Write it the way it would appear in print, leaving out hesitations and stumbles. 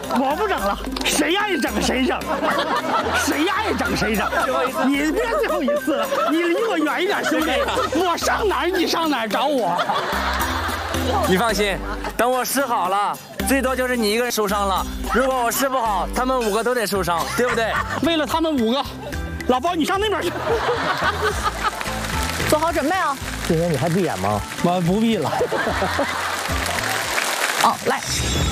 我不整了，谁爱整谁整，谁爱整谁整。你别最后一次了，你离我远一点，兄弟。我上哪儿你上哪儿找我。 你放心，等我试好了，最多就是你一个人受伤了。如果我试不好，他们5个都得受伤，对不对？ 为了他们5个，老包你上那边去。 做好准备啊！ 今年你还闭眼吗？ 我不闭了。 哦，来。